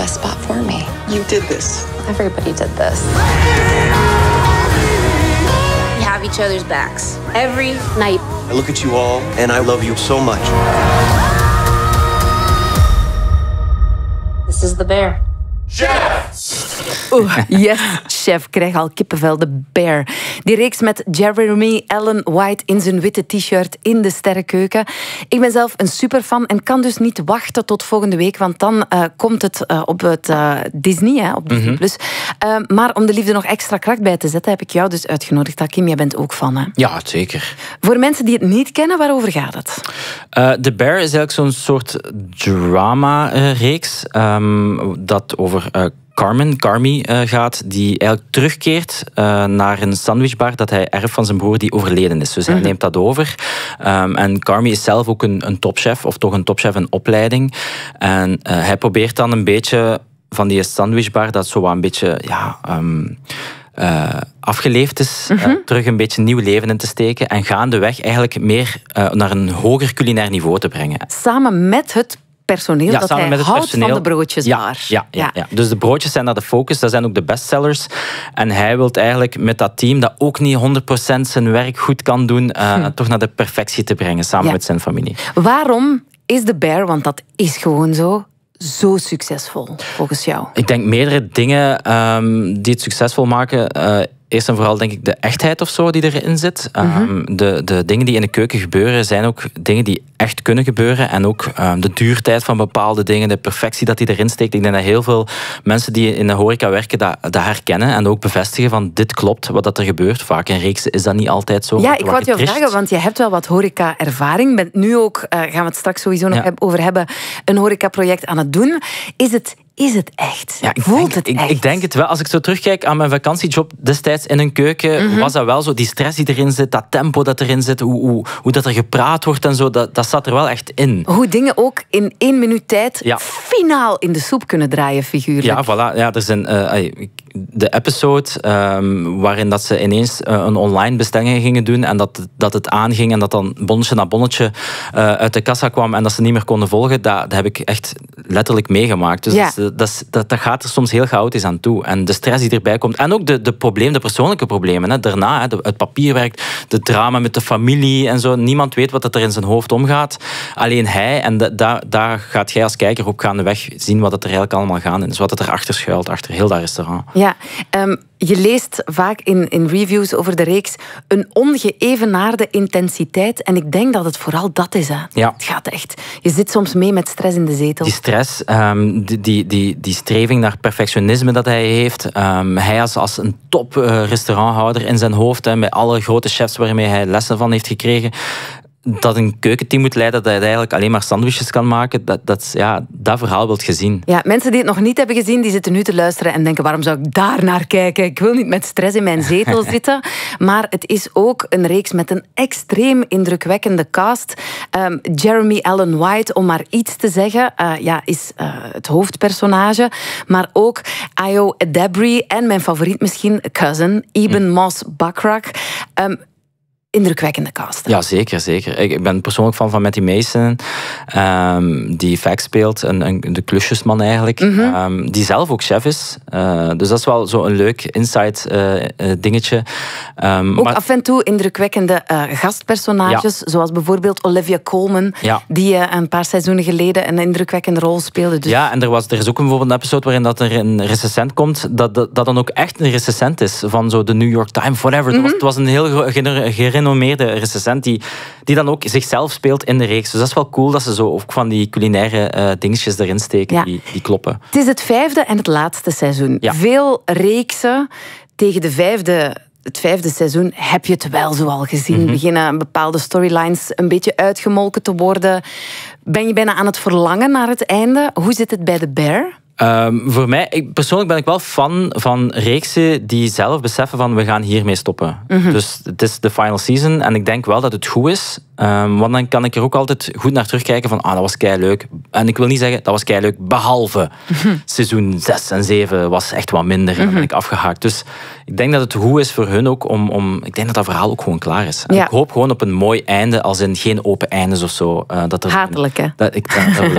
best spot for me. You did this. Everybody did this. We have each other's backs every night. I look at you all, and I love you so much. This is the bear. Yes, chef, krijg al kippenvel, de Bear. Die reeks met Jeremy Allen White in zijn witte t-shirt in de sterrenkeuken. Ik ben zelf een superfan en kan dus niet wachten tot volgende week, want dan komt het op het Disney, op Disney+. Maar om de liefde nog extra kracht bij te zetten, heb ik jou dus uitgenodigd. Hakim, jij bent ook fan, hè? Ja, zeker. Voor mensen die het niet kennen, waarover gaat het? The Bear is eigenlijk zo'n soort drama-reeks dat over Carmi gaat, die eigenlijk terugkeert naar een sandwichbar dat hij erft van zijn broer die overleden is. Dus hij neemt dat over. En Carmi is zelf ook een topchef, of toch een topchef in opleiding. En hij probeert dan een beetje van die sandwichbar, dat zo wat een beetje afgeleefd is, terug een beetje nieuw leven in te steken en gaandeweg eigenlijk meer naar een hoger culinair niveau te brengen. Samen met het personeel dat hij houdt van de broodjes daar. Ja. Dus de broodjes zijn naar de focus, dat zijn ook de bestsellers. En hij wil eigenlijk met dat team, dat ook niet 100% zijn werk goed kan doen, toch naar de perfectie te brengen, samen met zijn familie. Waarom is de Bear, want dat is gewoon zo succesvol, volgens jou? Ik denk meerdere dingen die het succesvol maken. Eerst en vooral denk ik de echtheid of zo die erin zit. De dingen die in de keuken gebeuren zijn ook dingen die echt kunnen gebeuren. En ook de duurtijd van bepaalde dingen, de perfectie dat die erin steekt. Ik denk dat heel veel mensen die in de horeca werken dat herkennen en ook bevestigen van dit klopt wat dat er gebeurt. Vaak in reeksen is dat niet altijd zo. Ja, ik wou jou vragen, want je hebt wel wat horeca-ervaring. Bent nu ook, gaan we het straks sowieso nog over hebben, een horecaproject aan het doen. Is het echt? Ja, Voelt het echt? Ik denk het wel. Als ik zo terugkijk aan mijn vakantiejob destijds in een keuken, was dat wel zo. Die stress die erin zit, dat tempo dat erin zit, hoe dat er gepraat wordt en zo, dat zat er wel echt in. Hoe dingen ook in 1 minuut tijd finaal in de soep kunnen draaien, figuurlijk. Ja, voilà. Ja, er zijn de episode waarin dat ze ineens een online bestelling gingen doen en dat het aanging en dat dan bonnetje na bonnetje uit de kassa kwam en dat ze niet meer konden volgen, dat heb ik echt letterlijk meegemaakt. Dus dat gaat er soms heel chaotisch aan toe. En de stress die erbij komt. En ook de persoonlijke problemen. Daarna, het papierwerk, de drama met de familie en zo. Niemand weet wat er in zijn hoofd omgaat. Alleen hij. En daar gaat jij als kijker ook gaandeweg zien wat er eigenlijk allemaal gaande is. Wat er achter schuilt, achter heel dat restaurant. Ja, je leest vaak in reviews over de reeks een ongeëvenaarde intensiteit. En ik denk dat het vooral dat is. Hè. Ja. Het gaat echt. Je zit soms mee met stress in de zetel. Die stress, die streving naar perfectionisme dat hij heeft. Hij als een top restauranthouder in zijn hoofd, met alle grote chefs waarmee hij lessen van heeft gekregen, dat een keukenteam moet leiden dat hij eigenlijk alleen maar sandwiches kan maken, dat verhaal wilt je zien. Ja, mensen die het nog niet hebben gezien, die zitten nu te luisteren en denken, waarom zou ik daar naar kijken? Ik wil niet met stress in mijn zetel zitten. Maar het is ook een reeks met een extreem indrukwekkende cast. Jeremy Allen White, om maar iets te zeggen, is het hoofdpersonage. Maar ook Ayo Edebiri en mijn favoriet misschien, cousin, Eben Moss Backrack. Indrukwekkende cast. Ja, zeker. Ik ben persoonlijk fan van Matty Mason, die Vax speelt, de klusjesman eigenlijk, die zelf ook chef is. Dus dat is wel zo een leuk inside dingetje. Ook af en toe indrukwekkende gastpersonages, zoals bijvoorbeeld Olivia Colman, die een paar seizoenen geleden een indrukwekkende rol speelde. Dus... Ja, en er is ook bijvoorbeeld een episode waarin dat er een recensent komt, dat dan ook echt een recensent is van zo de New York Times, whatever. Het was een heel gerenommeerde recensent die dan ook zichzelf speelt in de reeks. Dus dat is wel cool dat ze zo ook van die culinaire dingetjes erin steken die kloppen. Het is het 5e en het laatste seizoen. Ja. Veel reeksen tegen het 5e seizoen heb je het wel zo al gezien. Beginnen bepaalde storylines een beetje uitgemolken te worden. Ben je bijna aan het verlangen naar het einde? Hoe zit het bij The Bear? Voor mij, persoonlijk ben ik wel fan van reeksen die zelf beseffen van we gaan hiermee stoppen. Dus het is de final season en ik denk wel dat het goed is. Want dan kan ik er ook altijd goed naar terugkijken van dat was keileuk. En ik wil niet zeggen dat was keileuk, behalve seizoen 6 en 7 was echt wat minder en dan ben ik afgehaakt. Dus ik denk dat het goed is voor hun ook ik denk dat verhaal ook gewoon klaar is. En ik hoop gewoon op een mooi einde, als in geen open eindes of zo. Hatelijk, hè? Dat wil